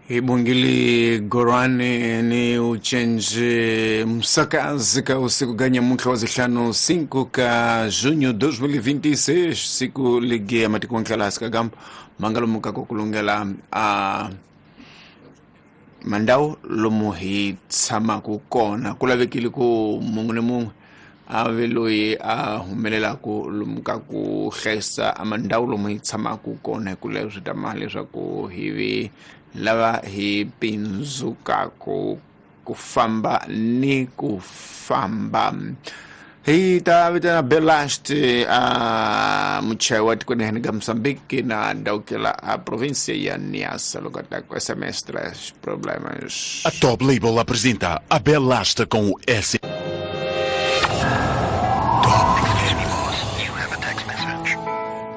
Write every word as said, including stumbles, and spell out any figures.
Ibungili Gorani ni uchenje msakazi ka usiku ganya mwaka wa zishano cinco ka junho dois mil e vinte e seis siku ligi ya matikuwa nkialas kagam mangalo muka kukulungela a mandao lomuhi tsama kukona kula vekili ku mungu ne mungu aveloi a humelela ku lumuka ku khesa amandao lomuhi tsama kukona kule usitamali za ku hivi lava hi pinzuka ku kufamba ni kufamba hi ta vitana belaste a mchawat kwenye haniga Msambiki na daukela a província ya Niassa lokata kwa semestres problemas. A Top Label apresenta a Belasta com o S